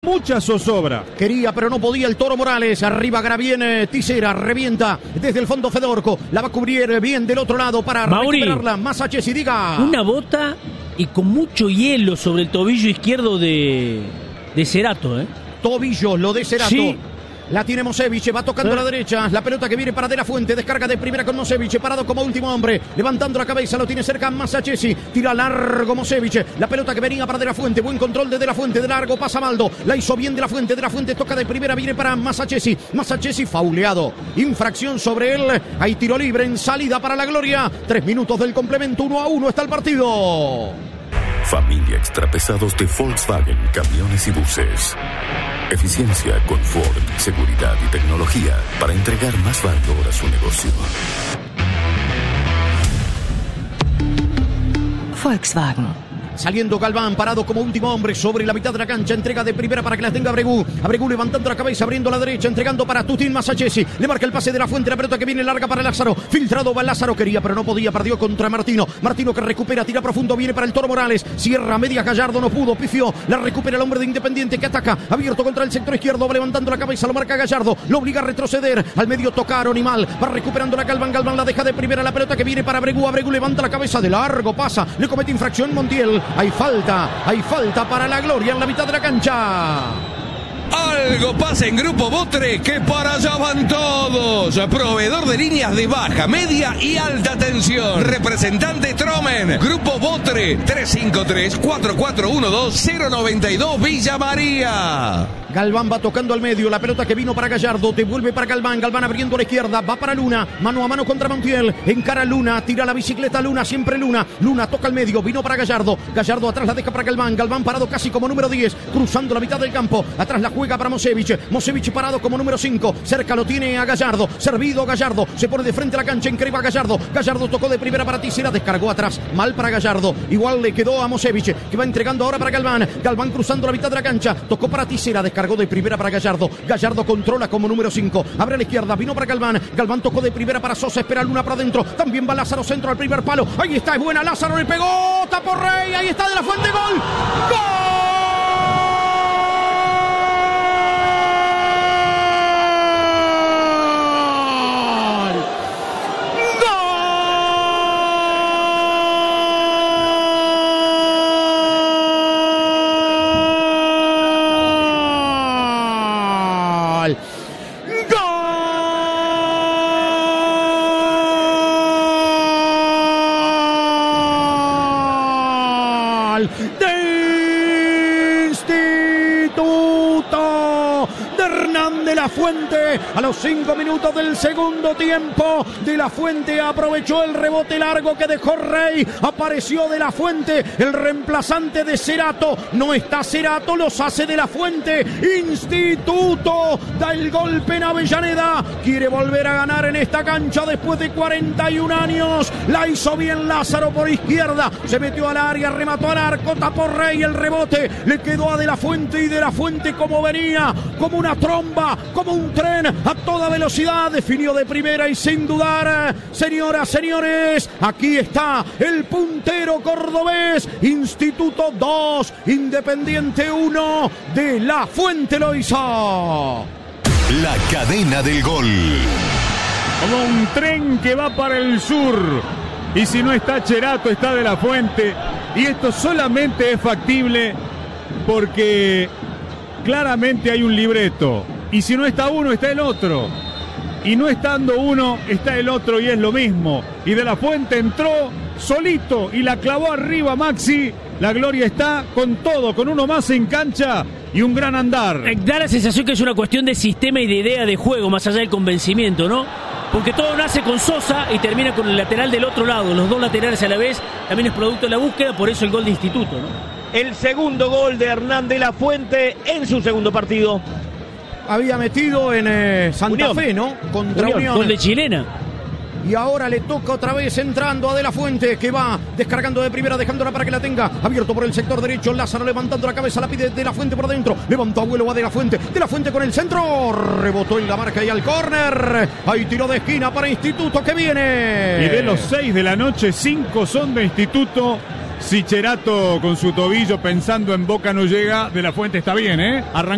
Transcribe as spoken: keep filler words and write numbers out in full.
mucha zozobra. Quería, pero no podía el Toro Morales. Arriba Graviene, Tisera, revienta desde el fondo Fedorco. La va a cubrir bien del otro lado para Mauri, recuperarla. Masachesi, diga. Una bota y con mucho hielo sobre el tobillo izquierdo de, de Cerato, ¿eh? Tobillo, lo de Cerato. Sí. La tiene Mosevich, va tocando ¿Eh? a la derecha. La pelota que viene para De La Fuente. Descarga de primera con Mosevich, parado como último hombre. Levantando la cabeza, lo tiene cerca Masachesi. Tira largo Mosevich. La pelota que venía para De La Fuente. Buen control de De La Fuente. De largo pasa Maldo. La hizo bien De La Fuente. De La Fuente toca de primera, viene para Masachesi. Masachesi fauleado. Infracción sobre él. Hay tiro libre en salida para la gloria. Tres minutos del complemento. Uno a uno está el partido. Familia Extrapesados de Volkswagen Camiones y Buses. Eficiencia, confort, seguridad y tecnología para entregar más valor a su negocio. Volkswagen. Saliendo Galván, parado como último hombre sobre la mitad de la cancha. Entrega de primera para que la tenga Abregu. Abregu levantando la cabeza, abriendo a la derecha, entregando para Tutín Masachesi. Le marca el pase de La Fuente, la pelota que viene larga para Lázaro. Filtrado va Lázaro, quería pero no podía, perdió contra Martino. Martino que recupera, tira profundo, viene para el Toro Morales. Cierra media Gallardo, no pudo, pifió. La recupera el hombre de Independiente que ataca. Abierto contra el sector izquierdo, va levantando la cabeza, lo marca Gallardo. Lo obliga a retroceder. Al medio tocaron y mal. Va recuperando la Galván, Galván la deja de primera. La pelota que viene para Abregu. Abregu levanta la cabeza de largo, pasa. Le comete infracción Montiel. Hay falta. Hay falta para la gloria en la mitad de la cancha. Algo pasa en Grupo Botre, que para allá van todos. Proveedor de líneas de baja, media y alta tensión. Representante Tromen. Grupo Botre, tres cinco tres, cuatro cuatro uno dos, cero nueve dos, Villa María. Galván va tocando al medio, la pelota que vino para Gallardo, devuelve para Galván, Galván abriendo a la izquierda, va para Luna, mano a mano contra Montiel, encara Luna, tira la bicicleta Luna, siempre Luna, Luna toca al medio, vino para Gallardo, Gallardo atrás la deja para Galván, Galván parado casi como número diez, cruzando la mitad del campo, atrás la juega para Mosevich, Mosevich parado como número cinco, cerca lo tiene a Gallardo, servido Gallardo, se pone de frente a la cancha, encreva Gallardo, Gallardo tocó de primera para Tisera, descargó atrás, mal para Gallardo, igual le quedó a Mosevich, que va entregando ahora para Galván, Galván cruzando la mitad de la cancha, tocó para Tisera, descargó de primera para Gallardo, Gallardo controla como número cinco, abre a la izquierda, vino para Galván, Galván tocó de primera para Sosa, espera Luna para adentro, también va Lázaro centro al primer palo, ahí está, es buena, Lázaro le pegó, tapó Rey, ahí está De La Fuente, gol, gol. De Instituto de Hernán De La Fuente a los cinco minutos del segundo tiempo. De La Fuente aprovechó el rebote largo que dejó Rey, apareció De La Fuente, el reemplazante de Cerato. No está Cerato, los hace De La Fuente. Instituto da el golpe en Avellaneda, quiere volver a ganar en esta cancha después de cuarenta y un años. La hizo bien Lázaro por izquierda, se metió al área, remató al arco, tapó Rey, el rebote le quedó a De La Fuente, y De La Fuente como venía, como una tromba, como un tren a toda velocidad, definió de primera y sin dudar. Señoras, señores, aquí está el puntero cordobés. Instituto dos, Independiente uno. De La Fuente lo hizo. La cadena del gol. Como un tren que va para el sur. Y si no está Cerato, está De La Fuente. Y esto solamente es factible porque claramente hay un libreto. Y si no está uno, está el otro. Y no estando uno, está el otro, y es lo mismo. Y De La Fuente entró solito y la clavó arriba Maxi. La gloria está con todo, con uno más en cancha y un gran andar. Da la sensación que es una cuestión de sistema y de idea de juego, más allá del convencimiento, ¿no? Porque todo nace con Sosa y termina con el lateral del otro lado. Los dos laterales a la vez también es producto de la búsqueda, por eso el gol de Instituto, ¿no? El segundo gol de Hernán De La Fuente en su segundo partido. Había metido en eh, Santa Unión. Fe, ¿no? Contra Unión. Unión. Gol de chilena. Y ahora le toca otra vez entrando a De La Fuente, que va descargando de primera, dejándola para que la tenga. Abierto por el sector derecho, Lázaro levantando la cabeza, la pide De La Fuente por dentro. Levantó a vuelo, va De La Fuente. De La Fuente con el centro. Rebotó en la marca y al córner. Hay tiro de esquina para Instituto que viene. Y de los seis de la noche, cinco son de Instituto. Si Cerato con su tobillo pensando en Boca no llega, De La Fuente está bien, ¿eh? Arrancó